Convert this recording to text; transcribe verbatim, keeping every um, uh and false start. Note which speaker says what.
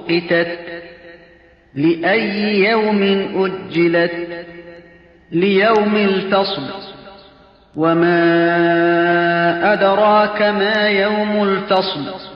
Speaker 1: أُقِّتَتْ لأي يوم أجلت ليوم الفصل وما أدراك ما يوم الفصل